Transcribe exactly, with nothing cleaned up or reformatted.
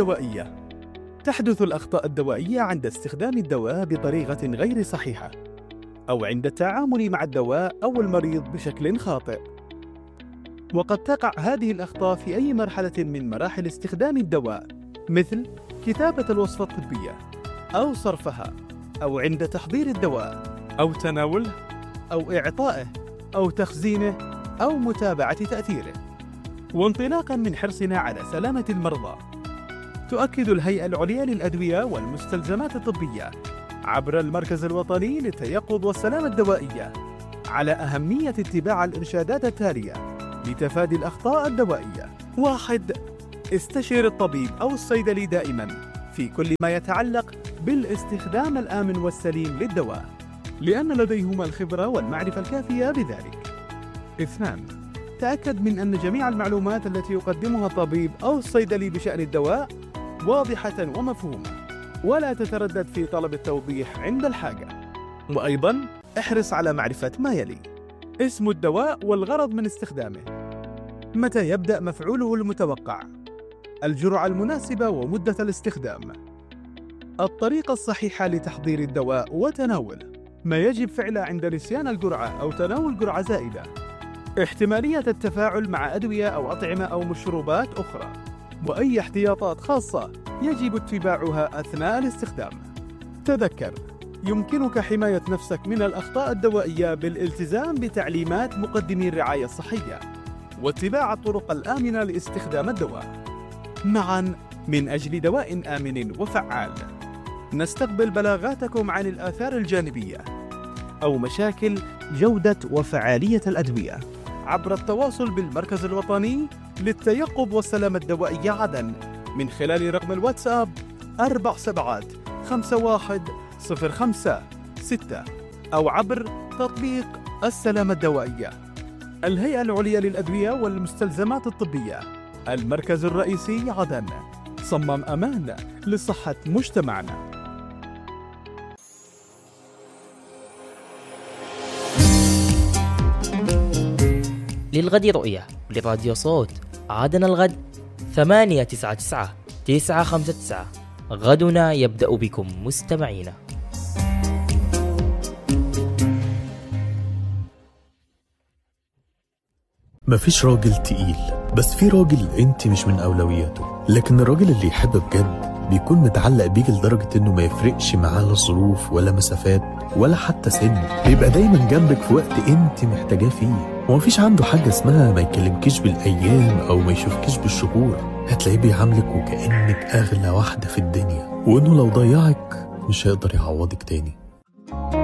الدوائية. تحدث الأخطاء الدوائية عند استخدام الدواء بطريقة غير صحيحة، أو عند التعامل مع الدواء أو المريض بشكل خاطئ. وقد تقع هذه الأخطاء في أي مرحلة من مراحل استخدام الدواء، مثل كتابة الوصفة الطبية، أو صرفها، أو عند تحضير الدواء، أو تناوله، أو إعطائه، أو تخزينه، أو متابعة تأثيره. وانطلاقاً من حرصنا على سلامة المرضى، تؤكد الهيئة العليا للأدوية والمستلزمات الطبية عبر المركز الوطني للتيقظ والسلامة الدوائية على أهمية اتباع الإرشادات التالية لتفادي الأخطاء الدوائية. واحد. استشير الطبيب أو الصيدلي دائماً في كل ما يتعلق بالاستخدام الآمن والسليم للدواء، لأن لديهما الخبرة والمعرفة الكافية بذلك. اثنان. تأكد من أن جميع المعلومات التي يقدمها الطبيب أو الصيدلي بشأن الدواء واضحة ومفهومة، ولا تتردد في طلب التوضيح عند الحاجة. وأيضاً احرص على معرفة ما يلي: اسم الدواء والغرض من استخدامه، متى يبدأ مفعوله المتوقع، الجرعة المناسبة ومدة الاستخدام، الطريقة الصحيحة لتحضير الدواء وتناوله، ما يجب فعله عند نسيان الجرعة أو تناول جرعة زائدة، احتمالية التفاعل مع أدوية أو أطعمة أو مشروبات أخرى، وأي احتياطات خاصة يجب اتباعها أثناء الاستخدام. تذكر، يمكنك حماية نفسك من الأخطاء الدوائية بالالتزام بتعليمات مقدمي الرعاية الصحية واتباع الطرق الآمنة لاستخدام الدواء. معاً من أجل دواء آمن وفعال. نستقبل بلاغاتكم عن الآثار الجانبية أو مشاكل جودة وفعالية الأدوية عبر التواصل بالمركز الوطني للتيقظ والسلامة الدوائية عدن من خلال رقم الواتساب أربع سبعات خمسة واحد صفر خمسة ستة، أو عبر تطبيق السلامة الدوائية. الهيئة العليا للأدوية والمستلزمات الطبية، المركز الرئيسي عدن. صمم أمان لصحة مجتمعنا. للغد رؤية لراديو صوت عادنا الغد ثمانية تسعة تسعة تسعة خمسة تسعة. غدنا يبدأ بكم مستمعينا. مفيش راجل تقيل، بس في راجل انت مش من أولوياته. لكن الراجل اللي يحب بجد بيكون متعلق بيك لدرجة انه ما يفرقش معاه لا ظروف ولا مسافات ولا حتى سن. بيبقى دايما جنبك في وقت انت محتاجاه فيه، ومفيش عنده حاجة اسمها ما يكلمكيش بالأيام أو ما يشوفكيش بالشهور. هتلاقيه بيعاملك وكأنك أغلى واحدة في الدنيا، وإنه لو ضيعك مش هيقدر يعوضك تاني.